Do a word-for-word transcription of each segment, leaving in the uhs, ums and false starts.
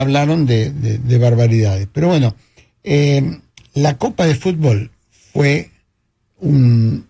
hablaron de, de, de barbaridades. Pero bueno, eh, la Copa de Fútbol fue un,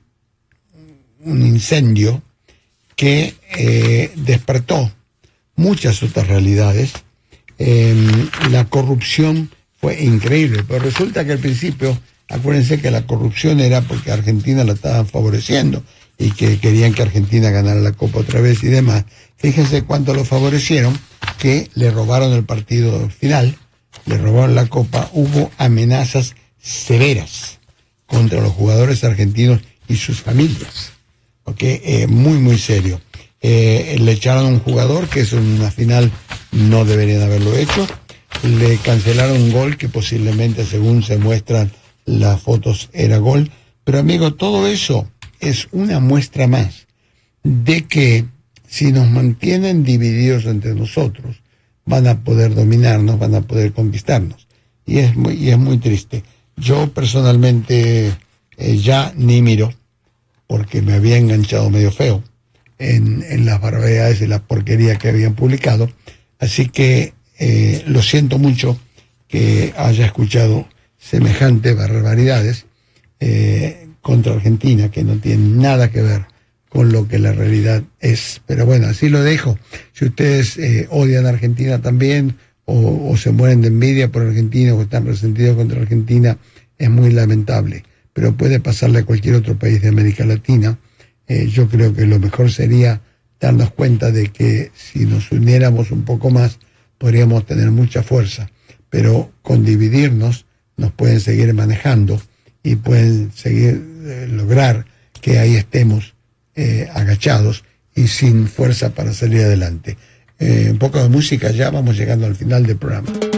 un incendio que eh, despertó muchas otras realidades. Eh, la corrupción fue increíble, pero resulta que al principio, acuérdense que la corrupción era porque Argentina la estaban favoreciendo y que querían que Argentina ganara la Copa otra vez y demás. Fíjense cuánto lo favorecieron, que le robaron el partido final, le robaron la Copa. Hubo amenazas severas contra los jugadores argentinos y sus familias, ¿ok? Eh, muy, muy serio. Eh, le echaron a un jugador que es en una final no deberían haberlo hecho. Le cancelaron un gol que posiblemente, según se muestran las fotos, era gol. Pero amigo, todo eso es una muestra más de que si nos mantienen divididos entre nosotros, van a poder dominarnos, van a poder conquistarnos. Y es muy, y es muy triste. Yo personalmente eh, ya ni miro, porque me había enganchado medio feo en, en las barbaridades y la porquería que habían publicado. Así que eh, lo siento mucho que haya escuchado semejantes barbaridades eh, contra Argentina, que no tienen nada que ver con lo que la realidad es. Pero bueno, así lo dejo. Si ustedes eh, odian a Argentina también, o, o se mueren de envidia por Argentina, o están resentidos contra Argentina, es muy lamentable. Pero puede pasarle a cualquier otro país de América Latina. Eh, yo creo que lo mejor sería darnos cuenta de que si nos uniéramos un poco más, podríamos tener mucha fuerza. Pero con dividirnos, nos pueden seguir manejando y pueden seguir eh, lograr que ahí estemos eh, agachados y sin fuerza para salir adelante. Eh, un poco de música, ya vamos llegando al final del programa.